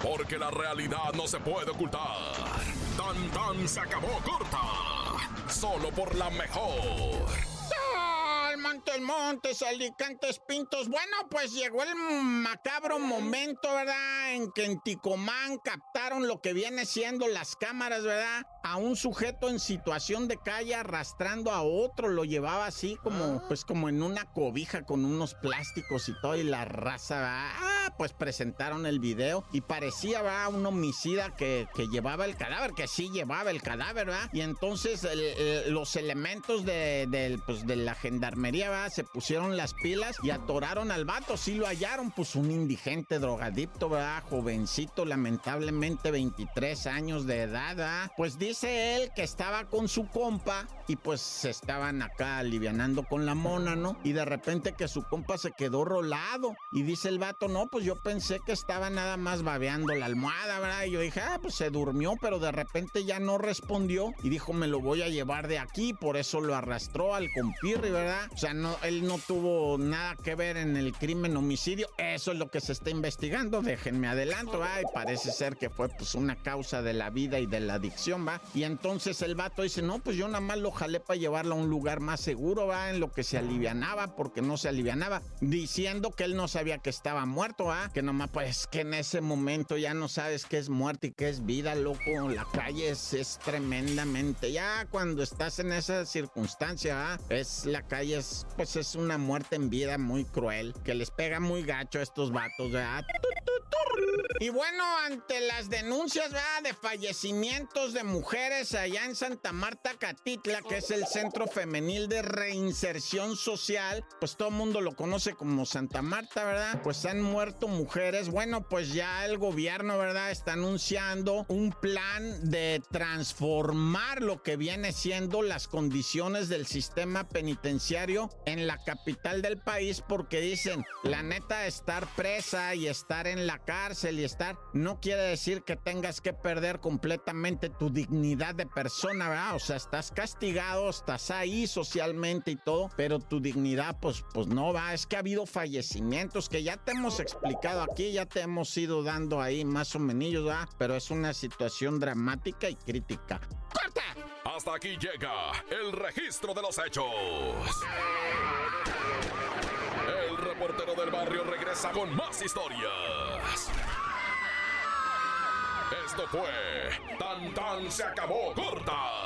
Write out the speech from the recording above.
porque la realidad no se puede ocultar. Tan tan se acabó corta, solo por la mejor. Montes, Alicantes, Pintos. Bueno, pues llegó el macabro momento, ¿verdad? En que en Ticomán captaron lo que viene siendo las cámaras, ¿verdad? A un sujeto en situación de calle arrastrando a otro, lo llevaba así como, pues como en una cobija con unos plásticos y todo, y la raza, ¿verdad? Pues presentaron el video y parecía, ¿verdad? Un homicida que llevaba el cadáver, que sí llevaba el cadáver, ¿verdad? Y entonces los elementos de la gendarmería, ¿verdad? Se pusieron las pilas y atoraron al vato. Sí lo hallaron, pues un indigente drogadicto, ¿verdad? Jovencito, lamentablemente 23 años de edad, ¿verdad? Pues dice él que estaba con su compa y pues se estaban acá alivianando con la mona, ¿no? Y de repente que su compa se quedó rolado y dice el vato, no, pues yo pensé que estaba nada más babeando la almohada, ¿verdad? Y yo dije, pues se durmió, pero de repente ya no respondió y dijo, me lo voy a llevar de aquí, por eso lo arrastró al compirri, ¿verdad? O sea, no, él no tuvo nada que ver en el crimen homicidio, eso es lo que se está investigando, déjenme adelanto, ¿va? Y parece ser que fue pues una causa de la vida y de la adicción, ¿va? Y entonces el vato dice, no, pues yo nada más lo jalé para llevarlo a un lugar más seguro, ¿va? En lo que se alivianaba, porque no se alivianaba, diciendo que él no sabía que estaba muerto, ¿va? Que nomás, pues que en ese momento ya no sabes qué es muerte y qué es vida, loco, la calle es tremendamente, ya cuando estás en esa circunstancia, ¿va? La calle es una muerte en vida muy cruel, que les pega muy gacho a estos vatos, ¿verdad? Y bueno, ante las denuncias, ¿verdad?, de fallecimientos de mujeres allá en Santa Marta, Catitla, que es el Centro Femenil de Reinserción Social, pues todo el mundo lo conoce como Santa Marta, ¿verdad? Pues han muerto mujeres. Bueno, pues ya el gobierno, ¿verdad?, está anunciando un plan de transformar lo que viene siendo las condiciones del sistema penitenciario en la capital del país, porque dicen, la neta, estar presa y estar en la cárcel y estar, no quiere decir que tengas que perder completamente tu dignidad de persona, ¿verdad? O sea, estás castigado, estás ahí socialmente y todo, pero tu dignidad, pues no va. Es que ha habido fallecimientos que ya te hemos explicado aquí, ya te hemos ido dando ahí más o menos, ¿verdad? Pero es una situación dramática y crítica. ¡Corta! Hasta aquí llega el registro de los hechos. El reportero del barrio regresa con más historias. Esto fue Tan Tan se acabó corta.